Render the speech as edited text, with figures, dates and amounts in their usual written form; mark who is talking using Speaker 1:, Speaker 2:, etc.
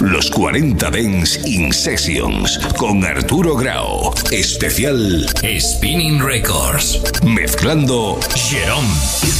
Speaker 1: Los 40 Dance in Sessions con Arturo Grau. Especial
Speaker 2: Spinning Records.
Speaker 1: Mezclando
Speaker 2: Jerome.